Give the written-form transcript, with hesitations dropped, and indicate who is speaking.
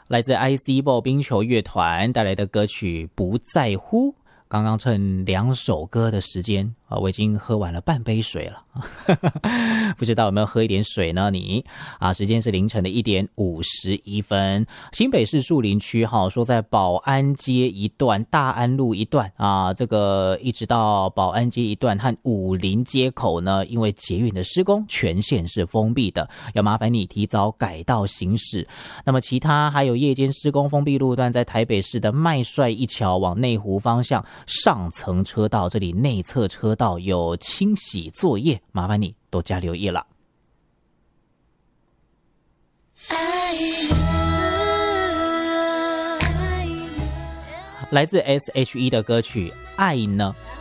Speaker 1: 来自 IC 爆冰球乐团带来的歌曲《不在乎》。刚刚趁2首歌的时间啊，我已经喝完了半杯水了，不知道有没有喝一点水呢？你啊，时间是凌晨的1点51分。新北市树林区说在保安街一段、大安路一段啊，这个一直到保安街一段和武林街口呢，因为捷运的施工，全线是封闭的，要麻烦你提早改道行驶。那么其他还有夜间施工封闭路段，在台北市的麦帅一桥往内湖方向上层车道，这里内侧车道有清洗作业，麻烦你多加留意了。来自 SHE 的歌曲《爱呢》。